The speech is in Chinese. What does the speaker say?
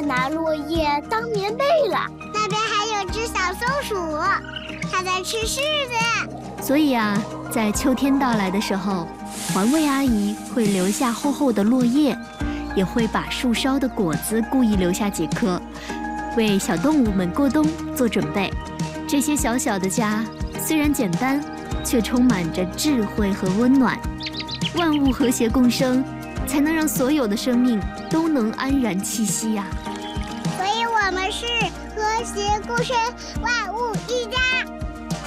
拿落叶当棉被了。 那边还有只小松鼠，它在吃柿子。 所以啊，在秋天到来的时候，环卫阿姨会留下厚厚的落叶，也会把树梢的果子故意留下几颗，为小动物们过冬做准备。这些小小的家虽然简单，却充满着智慧和温暖。万物和谐共生，才能让所有的生命都能安然栖息呀。 所以我们是和谐共生，万物一家。